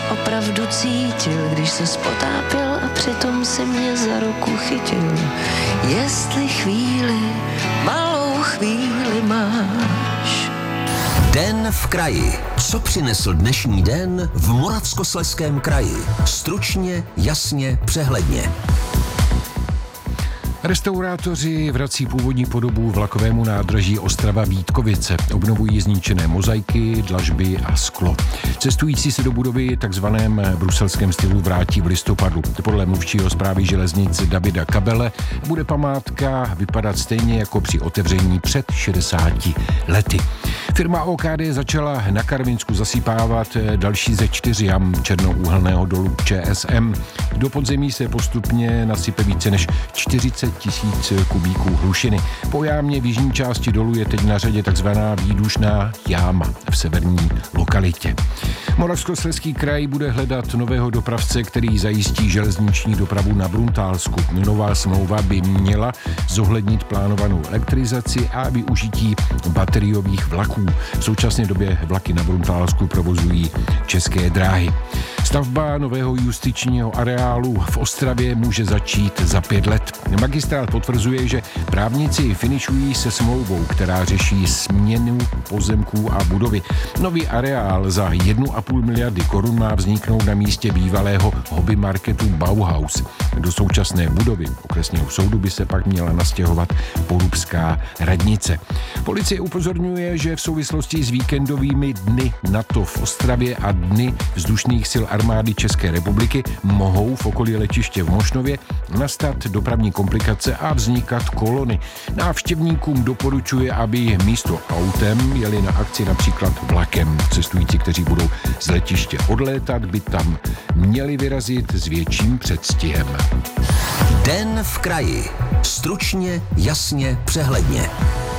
opravdu cítil, když se spotápěl a přitom si mě za ruku chytil. Jestli chvíli, malou chvíli máš. Den v kraji. Co přinesl dnešní den v Moravskoslezském kraji? Stručně, jasně, přehledně. Restaurátoři vrací původní podobu vlakovému nádraží Ostrava-Vítkovice. Obnovují zničené mozaiky, dlažby a sklo. Cestující se do budovy takzvaném bruselském stylu vrátí v listopadu. Podle mluvčího správy železnic Davida Kabele bude památka vypadat stejně jako při otevření před 60 lety. Firma OKD začala na Karvinsku zasypávat další ze 4 jam černouhelného dolu ČSM. Do podzemí se postupně nasype více než 40 000 kubíků hlušiny. Po jámě v jižní části dolu je teď na řadě takzvaná výdušná jáma v severní lokalitě. Moravskoslezský kraj bude hledat nového dopravce, který zajistí železniční dopravu na Bruntálsku. Nová smlouva by měla zohlednit plánovanou elektrizaci a využití bateriových vlaků. V současné době vlaky na Bruntálsku provozují České dráhy. Stavba nového justičního areálu v Ostravě může začít za 5 let. Magistrát potvrzuje, že právníci finišují se smlouvou, která řeší směnu pozemků a budovy. Nový areál za 1,5 miliardy korun má vzniknout na místě bývalého hobby marketu Bauhaus. Do současné budovy okresního soudu by se pak měla nastěhovat Porubská radnice. Policie upozorňuje, že v souvislosti s víkendovými dny NATO v Ostravě a dny vzdušných sil armády České republiky mohou v okolí letiště v Mošnově nastat dopravní komplikace a vznikat kolony. Návštěvníkům doporučuje, aby místo autem jeli na akci například vlakem. Cestující, kteří budou z letiště odlétat, by tam měli vyrazit s větším předstihem. Den v kraji. Stručně, jasně, přehledně.